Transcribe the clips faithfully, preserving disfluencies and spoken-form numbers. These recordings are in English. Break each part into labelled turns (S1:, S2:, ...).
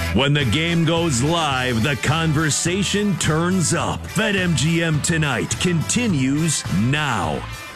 S1: When the game goes live, the conversation turns up. BetMGM Tonight continues now.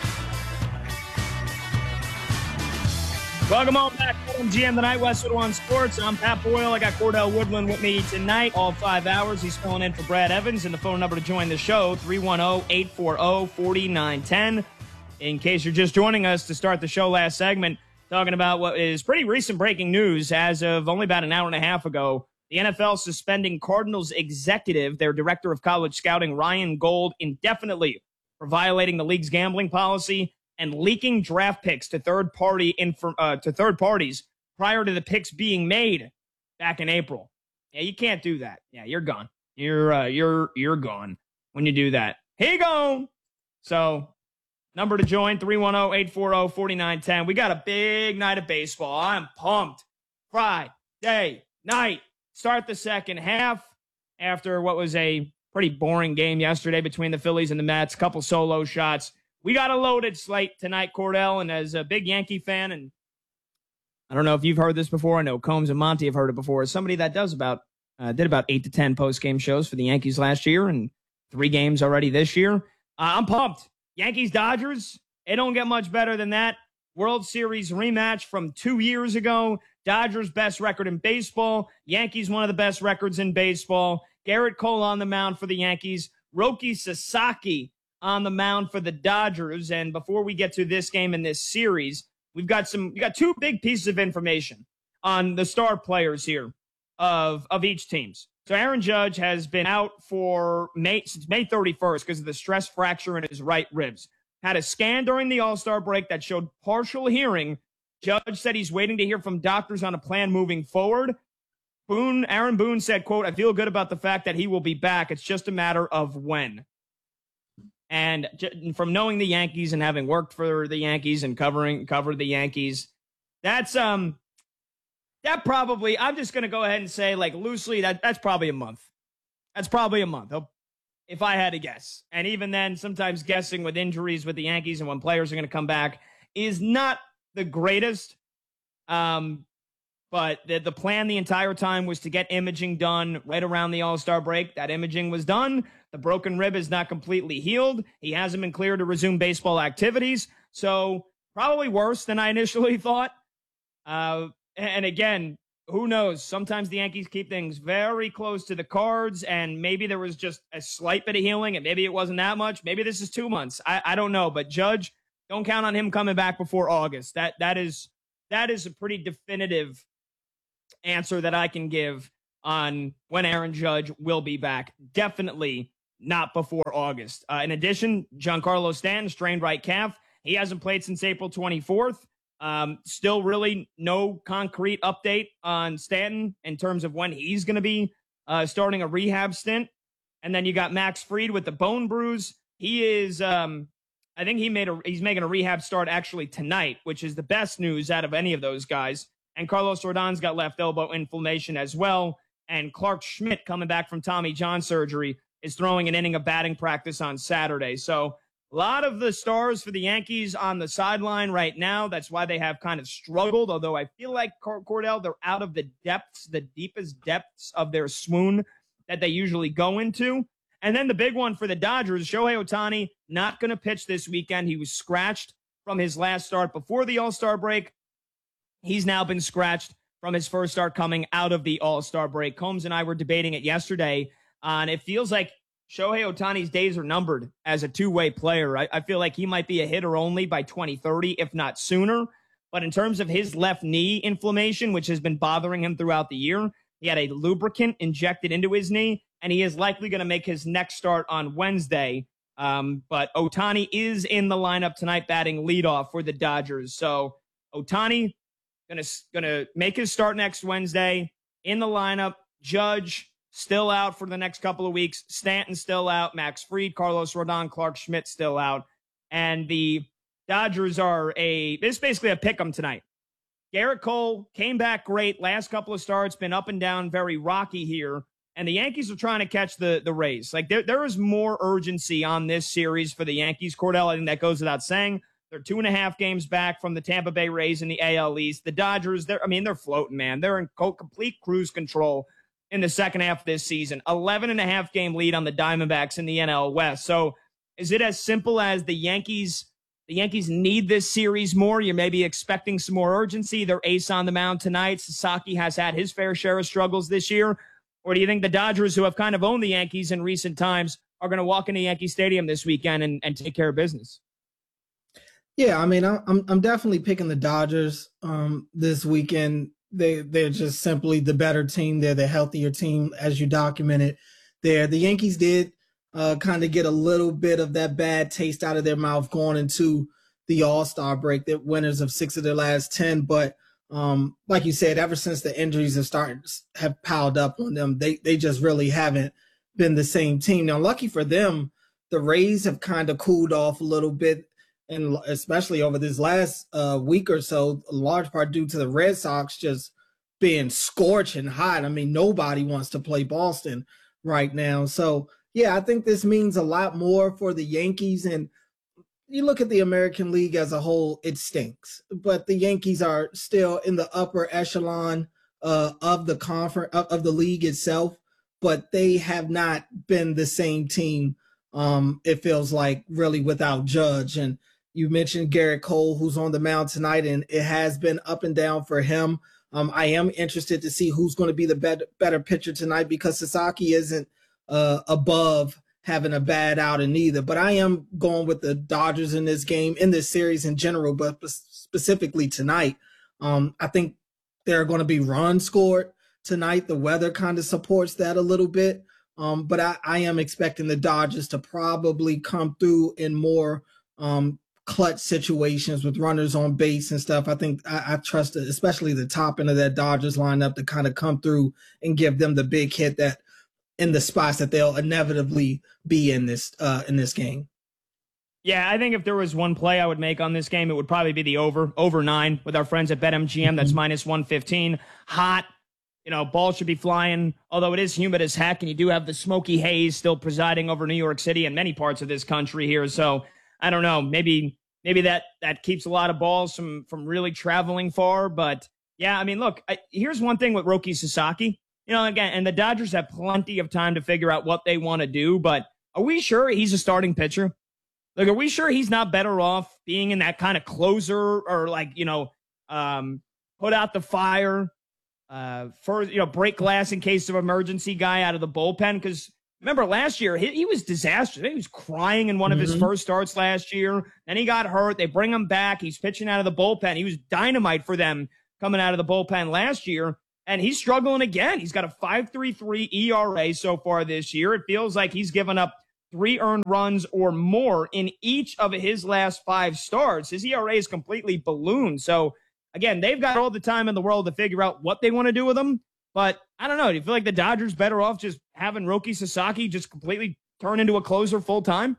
S2: Welcome on back to BetMGM Tonight, Westwood One Sports. I'm Pat Boyle. I got Cordell Woodland with me tonight, all five hours. He's filling in for Brad Evans, and the phone number to join the show, three one zero, eight four zero, four nine one zero. In case you're just joining us to start the show last segment, talking about what is pretty recent breaking news as of only about an hour and a half ago. The N F L suspending Cardinals executive, their director of college scouting, Ryan Gold, indefinitely for violating the league's gambling policy and leaking draft picks to third party inf- uh, to third parties prior to the picks being made back in April. Yeah, you can't do that. Yeah, you're gone. You're uh, you're you're gone when you do that. Here you go. So, number to join, three one zero, eight four zero, four nine one zero. We got a big night of baseball. I'm pumped. Friday night. Start the second half after what was a pretty boring game yesterday between the Phillies and the Mets. Couple solo shots. We got a loaded slate tonight, Cordell, and as a big Yankee fan, and I don't know if you've heard this before. I know Combs and Monty have heard it before. As somebody that does about uh, did about eight to ten post-game shows for the Yankees last year and three games already this year. Uh, I'm pumped. Yankees-Dodgers, it don't get much better than that. World Series rematch from two years ago. Dodgers best record in baseball. Yankees one of the best records in baseball. Garrett Cole on the mound for the Yankees. Roki Sasaki on the mound for the Dodgers. And before we get to this game in this series, we've got some we got two big pieces of information on the star players here of, of each teams. So Aaron Judge has been out for May since May thirty-first because of the stress fracture in his right ribs. Had a scan during the All-Star break that showed partial hearing. Judge said he's waiting to hear from doctors on a plan moving forward. Boone, Aaron Boone said, quote, I feel good about the fact that he will be back. It's just a matter of when. And from knowing the Yankees and having worked for the Yankees and covering covered the Yankees, that's um that probably, I'm just going to go ahead and say, like, loosely, that that's probably a month. That's probably a month, if I had to guess. And even then, sometimes guessing with injuries with the Yankees and when players are going to come back is not the greatest. Um, but the, the plan the entire time was to get imaging done right around the All-Star break. That imaging was done. The broken rib is not completely healed. He hasn't been cleared to resume baseball activities. So probably worse than I initially thought. Uh, and again, who knows? Sometimes the Yankees keep things very close to the cards, and maybe there was just a slight bit of healing, and maybe it wasn't that much. Maybe this is two months. I, I don't know. But Judge, don't count on him coming back before August. That that is that is a pretty definitive answer that I can give on when Aaron Judge will be back. Definitely not before August. Uh, in addition, Giancarlo Stanton, strained right calf. He hasn't played since April twenty-fourth. Um, still really no concrete update on Stanton in terms of when he's going to be uh, starting a rehab stint. And then you got Max Fried with the bone bruise. He is, um, I think he made a, he's making a rehab start actually tonight, which is the best news out of any of those guys. And Carlos Rodon's got left elbow inflammation as well. And Clark Schmidt, coming back from Tommy John surgery, is throwing an inning of batting practice on Saturday. So a lot of the stars for the Yankees on the sideline right now. That's why they have kind of struggled, although I feel like Cordell, they're out of the depths, the deepest depths of their swoon that they usually go into. And then the big one for the Dodgers, Shohei Ohtani, not going to pitch this weekend. He was scratched from his last start before the All-Star break. He's now been scratched from his first start coming out of the All-Star break. Combs and I were debating it yesterday, uh, and it feels like Shohei Ohtani's days are numbered as a two-way player. I, I feel like he might be a hitter only by twenty thirty, if not sooner. But in terms of his left knee inflammation, which has been bothering him throughout the year, he had a lubricant injected into his knee, and he is likely going to make his next start on Wednesday. Um, but Ohtani is in the lineup tonight batting leadoff for the Dodgers. So Ohtani going to going to make his start next Wednesday in the lineup. Judge still out for the next couple of weeks. Stanton still out. Max Fried, Carlos Rodon, Clark Schmidt still out. And the Dodgers are a, it's basically a pick 'em tonight. Garrett Cole came back great. Last couple of starts, been up and down, very rocky here. And the Yankees are trying to catch the, the Rays. Like, there, there is more urgency on this series for the Yankees. Cordell, I think that goes without saying. They're two and a half games back from the Tampa Bay Rays in the A L East. The Dodgers, they're, I mean, they're floating, man. They're in co- complete cruise control in the second half of this season. eleven and a half game lead on the Diamondbacks in the N L West. So is it as simple as the Yankees the Yankees need this series more? You're maybe expecting some more urgency. They're ace on the mound tonight. Sasaki has had his fair share of struggles this year. Or do you think the Dodgers, who have kind of owned the Yankees in recent times, are going to walk into Yankee Stadium this weekend and, and take care of business?
S3: Yeah, I mean, I'm I'm definitely picking the Dodgers um, this weekend. They they're just simply the better team. They're the healthier team, as you documented there. The Yankees did uh, kind of get a little bit of that bad taste out of their mouth going into the All-Star break. They're winners of six of their last ten, but um, like you said, ever since the injuries have started have piled up on them, they they just really haven't been the same team. Now, lucky for them, the Rays have kind of cooled off a little bit, and especially over this last uh, week or so, a large part due to the Red Sox just being scorching hot. I mean, nobody wants to play Boston right now. So, yeah, I think this means a lot more for the Yankees. And you look at the American League as a whole, it stinks. But the Yankees are still in the upper echelon uh, of the conference, of, of the league itself. But they have not been the same team, um, it feels like, really without Judge. And you mentioned Garrett Cole, who's on the mound tonight, and it has been up and down for him. Um, I am interested to see who's going to be the better, better pitcher tonight, because Sasaki isn't uh, above having a bad outing either. But I am going with the Dodgers in this game, in this series in general, but specifically tonight. Um, I think there are going to be runs scored tonight. The weather kind of supports that a little bit. Um, but I, I am expecting the Dodgers to probably come through in more um, clutch situations with runners on base and stuff. I think I, I trust it, especially the top end of that Dodgers lineup, to kind of come through and give them the big hit that in the spots that they'll inevitably be in this uh, in this game.
S2: Yeah, I think if there was one play I would make on this game, it would probably be the over, over nine with our friends at BetMGM. That's mm-hmm. minus one fifteen. Hot. You know, ball should be flying, although it is humid as heck, and you do have the smoky haze still presiding over New York City and many parts of this country here. So I don't know, maybe maybe that that keeps a lot of balls from from really traveling far. But yeah, I mean, look, I, here's one thing with Roki Sasaki. You know, again, and the Dodgers have plenty of time to figure out what they want to do. But are we sure he's a starting pitcher? Like, are we sure he's not better off being in that kind of closer or like, you know, um, put out the fire? Uh, for, you know, break glass in case of emergency guy out of the bullpen? Because remember last year, he, he was disastrous. He was crying in one mm-hmm. of his first starts last year. Then he got hurt. They bring him back. He's pitching out of the bullpen. He was dynamite for them coming out of the bullpen last year. And he's struggling again. He's got a five point three three E R A so far this year. It feels like he's given up three earned runs or more in each of his last five starts. His E R A is completely ballooned. So, again, they've got all the time in the world to figure out what they want to do with him. But I don't know. Do you feel like the Dodgers better off just having Roki Sasaki just completely turn into a closer full time?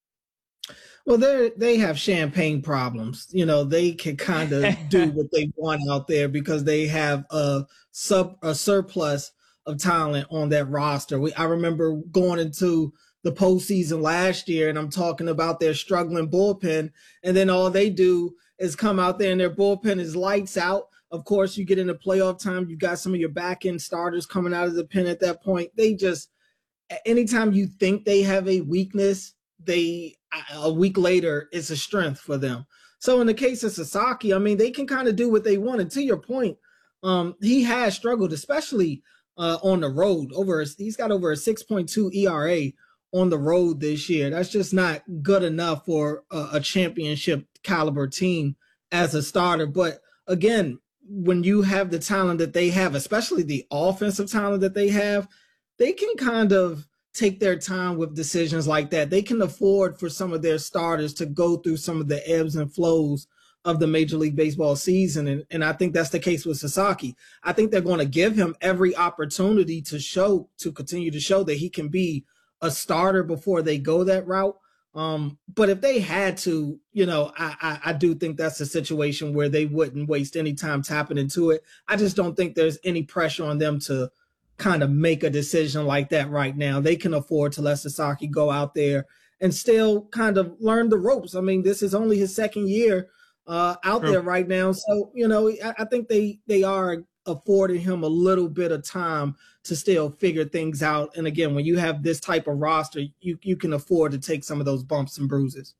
S3: Well, they they have champagne problems. You know, they can kind of do what they want out there because they have a sub a surplus of talent on that roster. We I remember going into the postseason last year, and I'm talking about their struggling bullpen, and then all they do is come out there and their bullpen is lights out. Of course, you get into playoff time, you've got some of your back end starters coming out of the pen at that point. They just, anytime you think they have a weakness, they a week later it's a strength for them. So in the case of Sasaki, I mean, they can kind of do what they want. And to your point, um, he has struggled, especially uh, on the road. Over a, he's got over a six point two E R A on the road this year. That's just not good enough for a, a championship caliber team as a starter. But again, when you have the talent that they have, especially the offensive talent that they have, they can kind of take their time with decisions like that. They can afford for some of their starters to go through some of the ebbs and flows of the Major League Baseball season. And, and I think that's the case with Sasaki. I think they're going to give him every opportunity to show, to continue to show that he can be a starter before they go that route. Um, but if they had to, you know, I, I, I do think that's a situation where they wouldn't waste any time tapping into it. I just don't think there's any pressure on them to kind of make a decision like that right now. They can afford to let Sasaki go out there and still kind of learn the ropes. I mean, this is only his second year uh, out True. there right now. So, you know, I, I think they, they are afforded him a little bit of time to still figure things out. And again, when you have this type of roster, you, you can afford to take some of those bumps and bruises.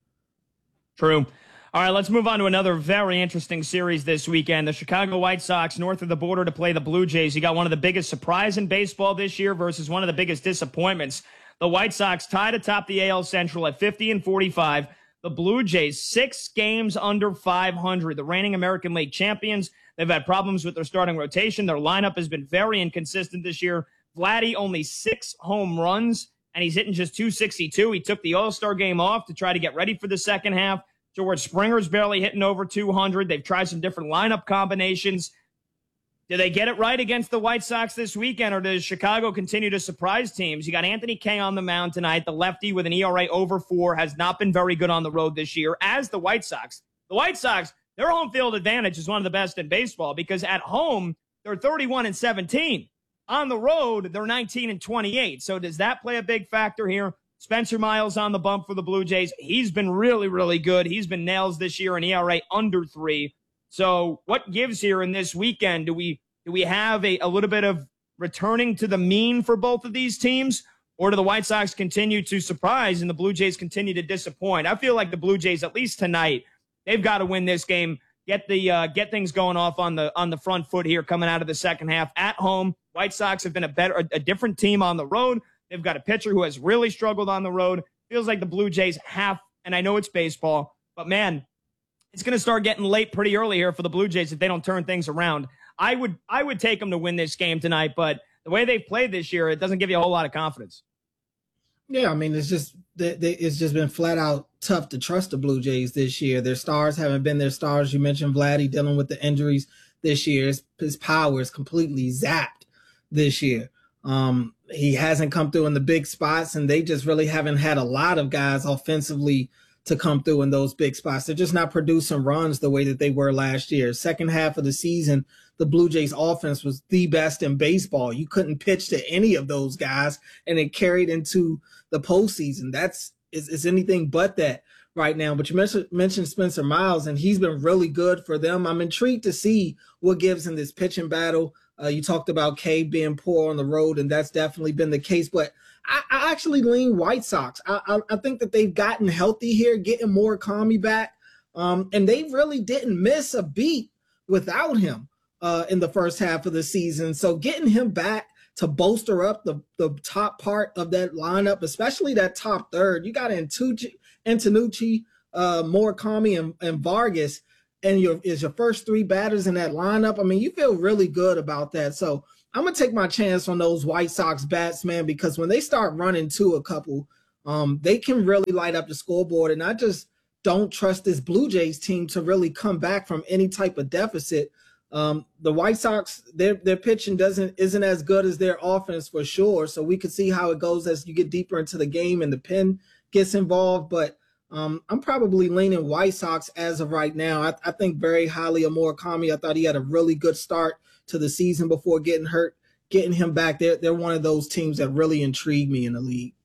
S2: True. All right, let's move on to another very interesting series this weekend. The Chicago White Sox north of the border to play the Blue Jays. You got one of the biggest surprise in baseball this year versus one of the biggest disappointments. The White Sox tied atop the A L Central at fifty and forty-five. The Blue Jays six games under five hundred. The reigning American League champions. They've had problems with their starting rotation. Their lineup has been very inconsistent this year. Vladdy only six home runs, and he's hitting just two sixty-two. He took the All-Star game off to try to get ready for the second half. George Springer's barely hitting over two hundred. They've tried some different lineup combinations. Do they get it right against the White Sox this weekend, or does Chicago continue to surprise teams? You got Anthony Kay on the mound tonight. The lefty with an E R A over four has not been very good on the road this year, as the White Sox. The White Sox, their home field advantage is one of the best in baseball because at home, they're thirty-one and seventeen. On the road, they're nineteen and twenty-eight. So does that play a big factor here? Spencer Miles on the bump for the Blue Jays. He's been really, really good. He's been nails this year, an E R A under three. So what gives here in this weekend? Do we do we have a, a little bit of returning to the mean for both of these teams? Or do the White Sox continue to surprise and the Blue Jays continue to disappoint? I feel like the Blue Jays, at least tonight, they've got to win this game, get the uh, get things going off on the on the front foot here coming out of the second half. At home, White Sox have been a better a, a different team on the road. They've got a pitcher who has really struggled on the road. Feels like the Blue Jays have, and I know it's baseball, but man, it's going to start getting late pretty early here for the Blue Jays if they don't turn things around. I would I would take them to win this game tonight, but the way they've played this year, it doesn't give you a whole lot of confidence.
S3: Yeah, I mean, it's just they, they, it's just been flat out tough to trust the Blue Jays this year. Their stars haven't been their stars. You mentioned Vladdy dealing with the injuries this year. His, his power is completely zapped this year. Um, he hasn't come through in the big spots, and they just really haven't had a lot of guys offensively to come through in those big spots. They're just not producing runs the way that they were last year. Second half of the season, the Blue Jays offense was the best in baseball. You couldn't pitch to any of those guys, and it carried into the postseason. That's is, is anything but that right now. But you mentioned, mentioned Spencer Miles, and he's been really good for them. I'm intrigued to see what gives in this pitching battle. Uh, you talked about Kay being poor on the road, and that's definitely been the case. But I, I actually lean White Sox. I, I, I think that they've gotten healthy here, getting Murakami back, um, and they really didn't miss a beat without him uh, in the first half of the season. So getting him back to bolster up the, the top part of that lineup, especially that top third. You got Antucci, Antonucci, uh, Murakami, and, and Vargas, and your is your first three batters in that lineup. I mean, you feel really good about that. So I'm going to take my chance on those White Sox bats, man, because when they start running to a couple, um, they can really light up the scoreboard. And I just don't trust this Blue Jays team to really come back from any type of deficit. Um, the White Sox, their their pitching doesn't isn't as good as their offense for sure. So we could see how it goes as you get deeper into the game and the pen gets involved. But um, I'm probably leaning White Sox as of right now. I, I think very highly of Murakami. I thought he had a really good start to the season before getting hurt. Getting him back, they're, they're one of those teams that really intrigue me in the league.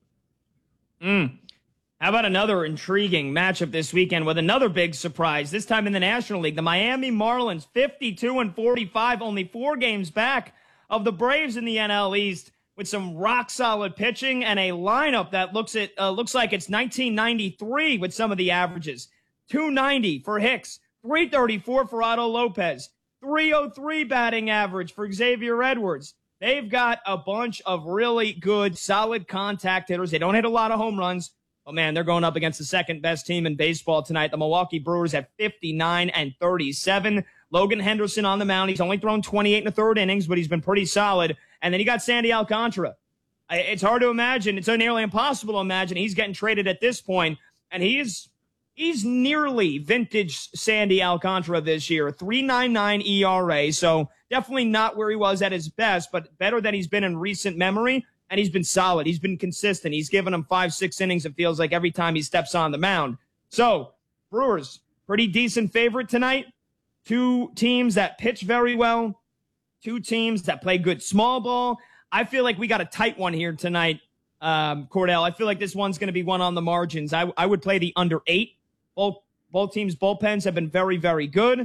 S2: Mm. How about another intriguing matchup this weekend with another big surprise, this time in the National League? The Miami Marlins, fifty-two and forty-five, only four games back of the Braves in the N L East, with some rock-solid pitching and a lineup that looks at uh, looks like it's nineteen ninety-three with some of the averages. two ninety for Hicks, three thirty-four for Otto Lopez, three oh three batting average for Xavier Edwards. They've got a bunch of really good, solid contact hitters. They don't hit a lot of home runs. Oh, man, they're going up against the second-best team in baseball tonight. The Milwaukee Brewers at fifty-nine and thirty-seven. Logan Henderson on the mound. He's only thrown twenty-eight in the third innings, but he's been pretty solid. And then you got Sandy Alcantara. It's hard to imagine. It's nearly impossible to imagine he's getting traded at this point. And he's he's nearly vintage Sandy Alcantara this year. three point nine nine E R A. So definitely not where he was at his best, but better than he's been in recent memory. And he's been solid. He's been consistent. He's given him five, six innings, it feels like, every time he steps on the mound. So, Brewers, pretty decent favorite tonight. Two teams that pitch very well. Two teams that play good small ball. I feel like we got a tight one here tonight, um, Cordell. I feel like this one's going to be one on the margins. I, I would play the under eight. Both, both teams' bullpens have been very, very good.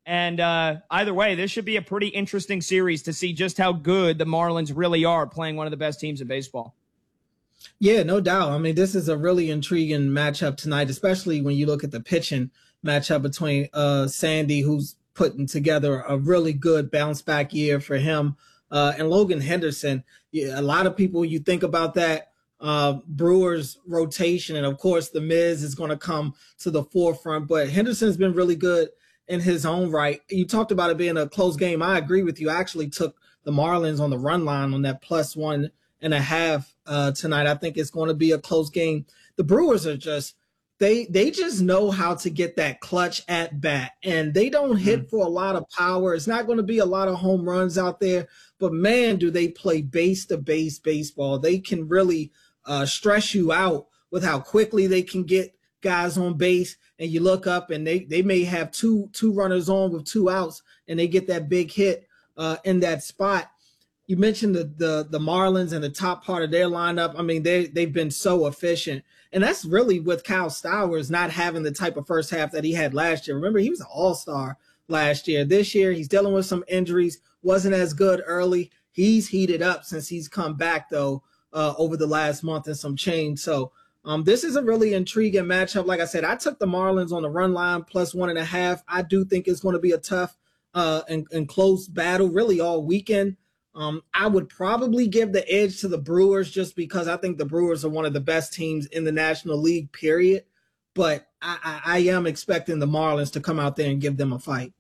S2: And uh, either way, this should be a pretty interesting series to see just how good the Marlins really are playing one of the best teams in baseball.
S3: Yeah, no doubt. I mean, this is a really intriguing matchup tonight, especially when you look at the pitching matchup between uh, Sandy, who's putting together a really good bounce back year for him, uh, and Logan Henderson. Yeah, a lot of people, you think about that uh, Brewers rotation, and of course, the Miz is going to come to the forefront, but Henderson's been really good in his own right. You talked about it being a close game. I agree with you. I actually took the Marlins on the run line on that plus one and a half uh, tonight. I think it's going to be a close game. The Brewers are just, they they just know how to get that clutch at bat, and they don't hit mm-hmm. for a lot of power. It's not going to be a lot of home runs out there, but man, do they play base to base baseball. They can really uh, stress you out with how quickly they can get guys on base, and you look up and they, they may have two two runners on with two outs, and they get that big hit uh, in that spot. You mentioned the, the the Marlins and the top part of their lineup. I mean, they, they've been so efficient. And that's really with Kyle Stowers not having the type of first half that he had last year. Remember, he was an all-star last year. This year, he's dealing with some injuries, wasn't as good early. He's heated up since he's come back, though, uh, over the last month and some change. So um, this is a really intriguing matchup. Like I said, I took the Marlins on the run line plus one and a half. I do think it's going to be a tough uh, and, and close battle really all weekend. Um, I would probably give the edge to the Brewers just because I think the Brewers are one of the best teams in the National League, period. But I, I, I am expecting the Marlins to come out there and give them a fight.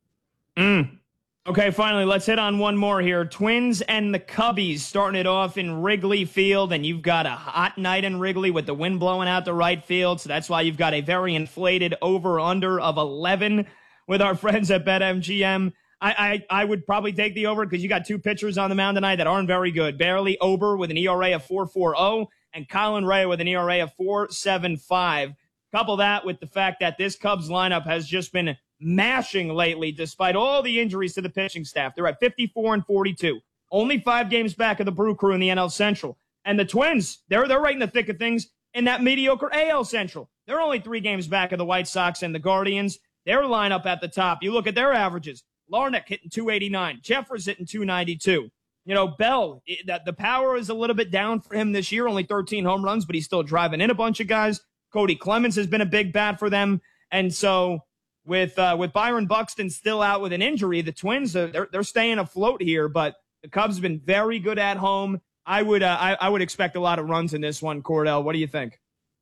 S2: Mm. Okay, finally, let's hit on one more here. Twins and the Cubbies starting it off in Wrigley Field, and you've got a hot night in Wrigley with the wind blowing out the right field, so that's why you've got a very inflated over-under of eleven with our friends at BetMGM. I, I, I would probably take the over because you got two pitchers on the mound tonight that aren't very good. Bailey Ober with an E R A of four point four oh and Colin Rea with an E R A of four point seven five. Couple that with the fact that this Cubs lineup has just been mashing lately despite all the injuries to the pitching staff. They're at fifty-four and forty-two. Only five games back of the Brew Crew in the N L Central. And the Twins, they're, they're right in the thick of things in that mediocre A L Central. They're only three games back of the White Sox and the Guardians. Their lineup at the top, you look at their averages. Larnach hitting two eighty-nine. Jeffers hitting two ninety-two. You know, Bell, it, the, the power is a little bit down for him this year, only thirteen home runs, but he's still driving in a bunch of guys. Cody Clemens has been a big bat for them. And so with uh, with Byron Buxton still out with an injury, the Twins, uh, they're, they're staying afloat here, but the Cubs have been very good at home. I would uh, I, I would expect a lot of runs in this one, Cordell. What do you think?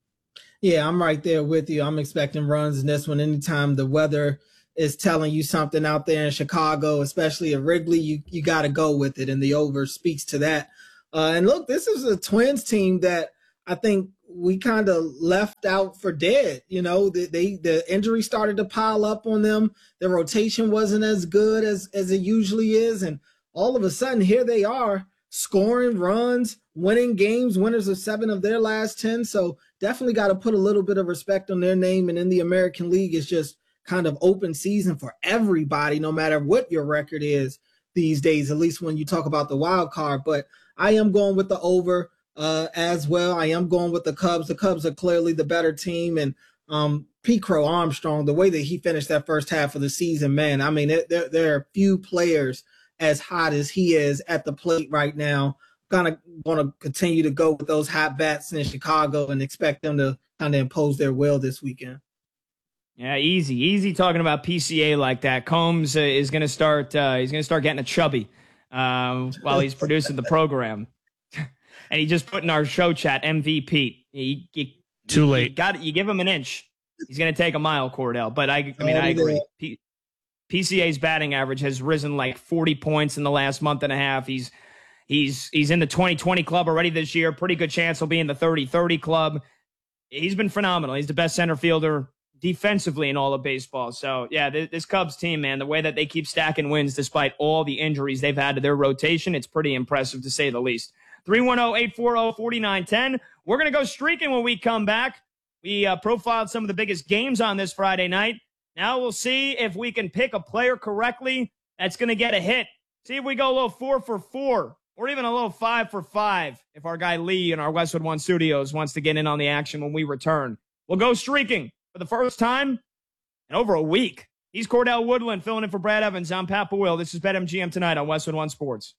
S3: Yeah, I'm right there with you. I'm expecting runs in this one. Anytime the weather is telling you something out there in Chicago, especially at Wrigley, you, you got to go with it, and the over speaks to that. Uh, and look, this is a Twins team that I think we kind of left out for dead. You know, they, they the injury started to pile up on them. Their rotation wasn't as good as, as it usually is, and all of a sudden, here they are scoring runs, winning games, winners of seven of their last ten. So definitely got to put a little bit of respect on their name, and in the American League, it's just kind of open season for everybody, no matter what your record is these days, at least when you talk about the wild card. But I am going with the over uh, as well. I am going with the Cubs. The Cubs are clearly the better team. And um, Pete Crow Armstrong, the way that he finished that first half of the season, man, I mean, it, there, there are few players as hot as he is at the plate right now. Kind of going to continue to go with those hot bats in Chicago and expect them to kind of impose their will this weekend.
S2: Yeah, easy, easy talking about P C A like that. Combs uh, is going to start. Uh, he's going to start getting a chubby um, while he's producing the program, and he just put in our show chat M V P. He, he,
S4: Too late.
S2: You got you give him an inch, he's going to take a mile, Cordell. But I, I mean, I agree. P- PCA's batting average has risen like forty points in the last month and a half. He's he's he's in the twenty twenty club already this year. Pretty good chance he'll be in the thirty thirty club. He's been phenomenal. He's the best center fielder defensively in all of baseball. So, yeah, this, this Cubs team, man, the way that they keep stacking wins despite all the injuries they've had to their rotation, it's pretty impressive to say the least. three one zero, eight four zero, four nine one zero. We're going to go streaking when we come back. We uh, profiled some of the biggest games on this Friday night. Now we'll see if we can pick a player correctly that's going to get a hit. See if we go a little four for four or even a little five for five if our guy Lee in our Westwood One Studios wants to get in on the action when we return. We'll go streaking for the first time in over a week He's Cordell Woodland filling in for Brad Evans. I'm Pat Boyle. This is BetMGM Tonight on Westwood One Sports.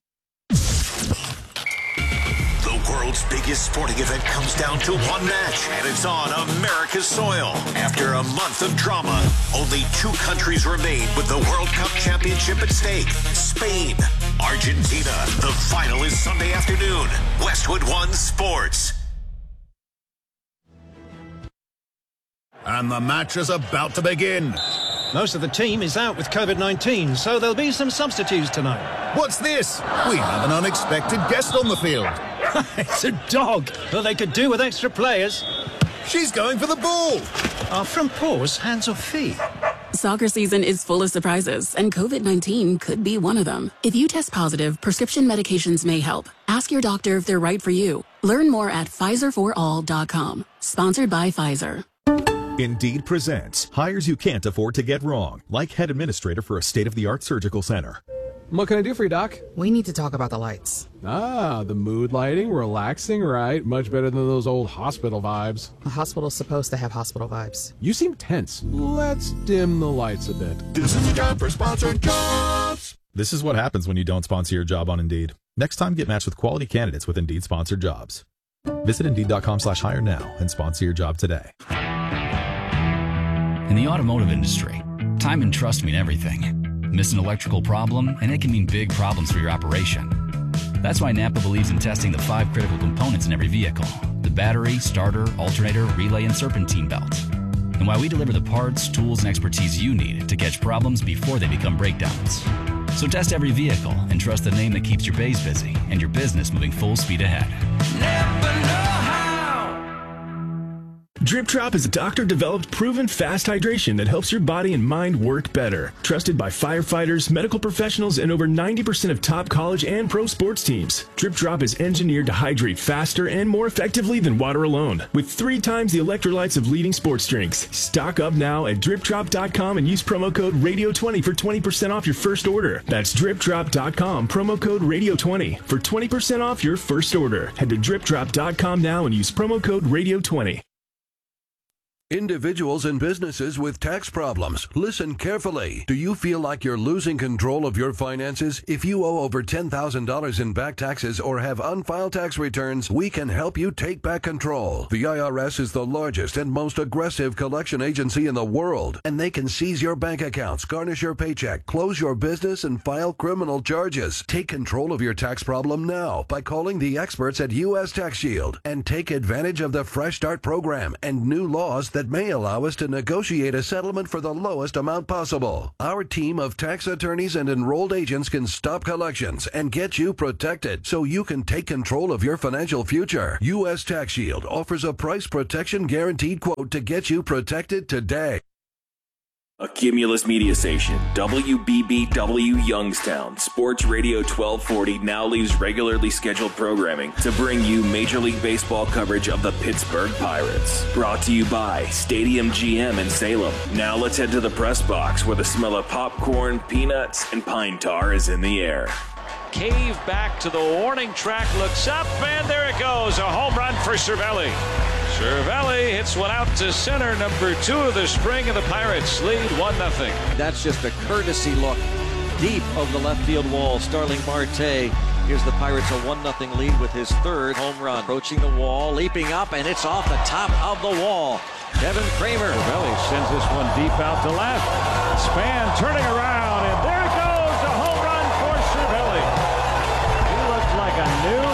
S4: The world's biggest sporting event comes down to one match, and it's on America's soil. After a month of drama, only two countries remain with the World Cup championship at stake. Spain, Argentina. The final is Sunday afternoon. Westwood One Sports.
S5: And the match is about to begin.
S6: Most of the team is out with COVID nineteen, so there'll be some substitutes tonight.
S5: What's this? We have an unexpected guest on the field.
S6: It's a dog. Well, they could do with extra players.
S5: She's going for the ball.
S6: Are front paws hands or feet?
S7: Soccer season is full of surprises, and COVID nineteen could be one of them. If you test positive, prescription medications may help. Ask your doctor if they're right for you. Learn more at Pfizer for all dot com. Sponsored by Pfizer.
S8: Indeed presents hires you can't afford to get wrong, like head administrator for a state-of-the-art surgical center.
S9: What can I do for you, Doc?
S10: We need to talk about the lights.
S9: Ah, the mood lighting, relaxing, right? Much better than those old hospital vibes.
S10: A hospital's supposed to have hospital vibes.
S9: You seem tense. Let's dim the lights a bit.
S5: This is the time for sponsored jobs.
S8: This is what happens when you don't sponsor your job on Indeed. Next time, get matched with quality candidates with Indeed sponsored jobs. Visit Indeed.com slash hire now and sponsor your job today.
S11: In the automotive industry, time and trust mean everything. Miss an electrical problem, and it can mean big problems for your operation. That's why Napa believes in testing the five critical components in every vehicle: the battery, starter, alternator, relay, and serpentine belt. And why we deliver the parts, tools, and expertise you need to catch problems before they become breakdowns. So test every vehicle and trust the name that keeps your bays busy and your business moving full speed ahead.
S1: Never know how. Drip Drop is a doctor-developed, proven fast hydration that helps your body and mind work better. Trusted by firefighters, medical professionals, and over ninety percent of top college and pro sports teams. Drip Drop is engineered to hydrate faster and more effectively than water alone, with three times the electrolytes of leading sports drinks. Stock up now at drip drop dot com and use promo code radio twenty for twenty percent off your first order. That's drip drop dot com, promo code radio twenty for twenty percent off your first order. Head to drip drop dot com now and use promo code radio twenty.
S12: Individuals and businesses with tax problems, listen carefully. Do you feel like you're losing control of your finances? If you owe over ten thousand dollars in back taxes or have unfiled tax returns, we can help you take back control. The I R S is the largest and most aggressive collection agency in the world, and they can seize your bank accounts, garnish your paycheck, close your business, and file criminal charges. Take control of your tax problem now by calling the experts at U S Tax Shield and take advantage of the Fresh Start program and new laws that may allow us to negotiate a settlement for the lowest amount possible. Our team of tax attorneys and enrolled agents can stop collections and get you protected so you can take control of your financial future. U S Tax Shield offers a price protection guaranteed quote to get you protected today.
S13: A Cumulus media station, W B B W Youngstown, Sports Radio twelve forty now leaves regularly scheduled programming to bring you Major League Baseball coverage of the Pittsburgh Pirates. Brought to you by Stadium G M in Salem. Now let's head to the press box where the smell of popcorn, peanuts, and pine tar is in the air.
S14: Cave back to the warning track, looks up, and there it goes. A home run for Cervelli. Cervelli hits one out to center, number two of the spring, and the Pirates lead one nothing.
S15: That's just a courtesy look deep of the left field wall. Starling Marte gives the Pirates a one nothing lead with his third home run. Approaching the wall, leaping up, and it's off the top of the wall. Devin Kramer.
S14: Cervelli sends this one deep out to left. Span turning around, and there it goes, a home run for Cervelli. He looks like a new